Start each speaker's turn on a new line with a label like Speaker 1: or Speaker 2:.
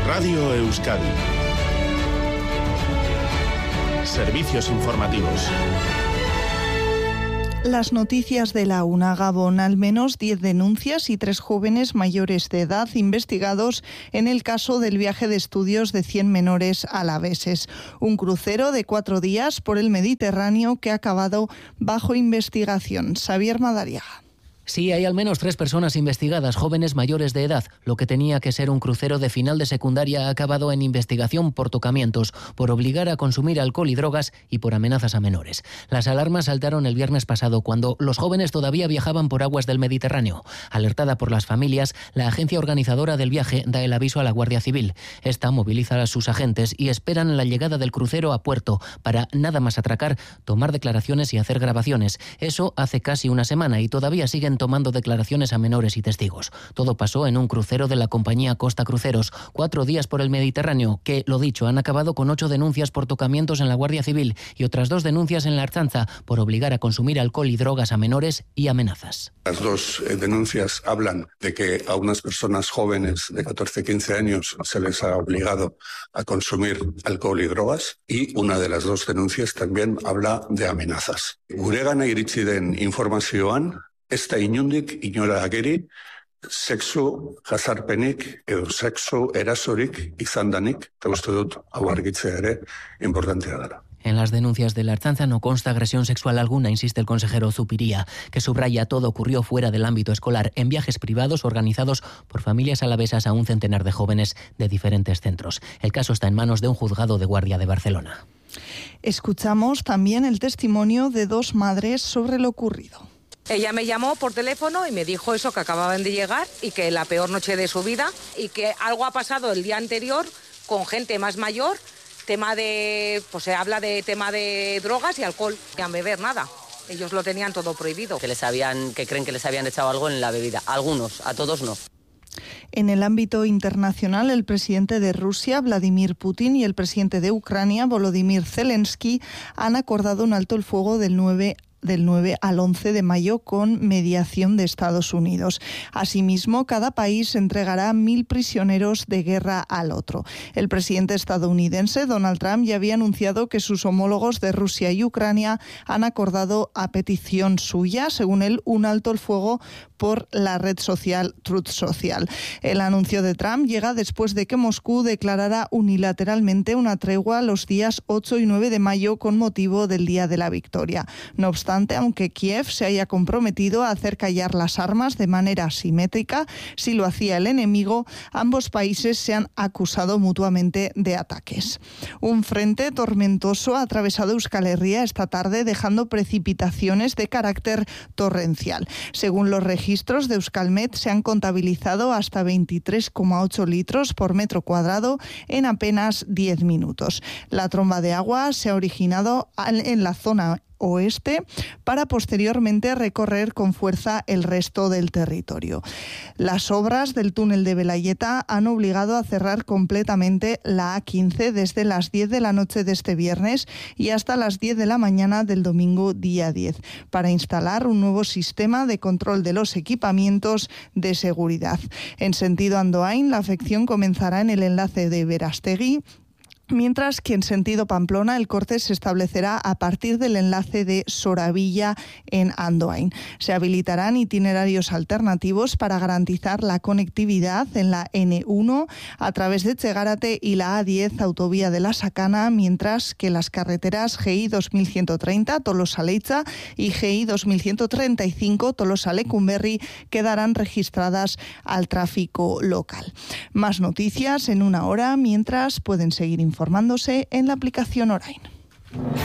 Speaker 1: Radio Euskadi. Servicios informativos.
Speaker 2: Las noticias de la UNA. Gabón, al menos 10 denuncias y 3 jóvenes mayores de edad investigados en el caso del viaje de estudios de 100 menores alaveses. Un crucero de 4 días por el Mediterráneo que ha acabado bajo investigación. Xavier Madariaga.
Speaker 3: Sí, hay al menos 3 personas investigadas, jóvenes mayores de edad. Lo que tenía que ser un crucero de final de secundaria ha acabado en investigación por tocamientos, por obligar a consumir alcohol y drogas y por amenazas a menores. Las alarmas saltaron el viernes pasado cuando los jóvenes todavía viajaban por aguas del Mediterráneo. Alertada por las familias, la agencia organizadora del viaje da el aviso a la Guardia Civil. Esta moviliza a sus agentes y esperan la llegada del crucero a puerto para nada más atracar, tomar declaraciones y hacer grabaciones. Eso hace casi una semana y todavía siguen tomando declaraciones a menores y testigos. Todo pasó en un crucero de la compañía Costa Cruceros, 4 días por el Mediterráneo, que, lo dicho, han acabado con 8 denuncias por tocamientos en la Guardia Civil y otras 2 denuncias en la Archanza por obligar a consumir alcohol y drogas a menores y amenazas.
Speaker 4: Las 2 denuncias hablan de que a unas personas jóvenes de 14-15 años se les ha obligado a consumir alcohol y drogas, y una de las 2 denuncias también habla de amenazas. Guregana iritsi den informazioan, ez da inondik inora ageri, sexu jazarpenik edo sexu erasorik izandanik, eta uste dut hau argitzea ere importantea dela.
Speaker 3: En las denuncias de la Archanza no consta agresión sexual alguna, insiste el consejero Zupiría, que subraya todo ocurrió fuera del ámbito escolar, en viajes privados organizados por familias alavesas a un centenar de jóvenes de diferentes centros. El caso está en manos de un juzgado de guardia de Barcelona.
Speaker 2: Escuchamos también el testimonio de 2 madres sobre lo ocurrido.
Speaker 5: Ella me llamó por teléfono y me dijo eso, que acababan de llegar y que la peor noche de su vida y que algo ha pasado el día anterior con gente más mayor, tema de, pues se habla de tema de drogas y alcohol, y a beber nada. Ellos lo tenían todo prohibido.
Speaker 6: Que creen que les habían echado algo en la bebida. Algunos, a todos no.
Speaker 2: En el ámbito internacional, el presidente de Rusia, Vladimir Putin, y el presidente de Ucrania, Volodymyr Zelensky, han acordado un alto el fuego del 9 al 11 de mayo con mediación de Estados Unidos. Asimismo, cada país entregará 1.000 prisioneros de guerra al otro. El presidente estadounidense, Donald Trump, ya había anunciado que sus homólogos de Rusia y Ucrania han acordado a petición suya, según él, un alto el fuego por la red social Truth Social. El anuncio de Trump llega después de que Moscú declarara unilateralmente una tregua los días 8 y 9 de mayo con motivo del Día de la Victoria. No obstante, aunque Kiev se haya comprometido a hacer callar las armas de manera simétrica, si lo hacía el enemigo, ambos países se han acusado mutuamente de ataques. Un frente tormentoso ha atravesado Euskal Herria esta tarde, dejando precipitaciones de carácter torrencial. Según los registros de Euskalmet, se han contabilizado hasta 23,8 litros por metro cuadrado en apenas 10 minutos. La tromba de agua se ha originado en la zona oeste para posteriormente recorrer con fuerza el resto del territorio. Las obras del túnel de Belayeta han obligado a cerrar completamente la A15 desde las 10 de la noche de este viernes y hasta las 10 de la mañana del domingo día 10 para instalar un nuevo sistema de control de los equipamientos de seguridad. En sentido Andoain, la afección comenzará en el enlace de Berastegui, mientras que en sentido Pamplona el corte se establecerá a partir del enlace de Soravilla en Andoain. Se habilitarán itinerarios alternativos para garantizar la conectividad en la N1 a través de Txegárate y la A10 autovía de la Sakana, mientras que las carreteras GI 2130 Tolosa-Leitza y GI 2135 Tolosa-Lecumberri quedarán registradas al tráfico local. Más noticias en una hora, mientras pueden seguir informándose en la aplicación Orain.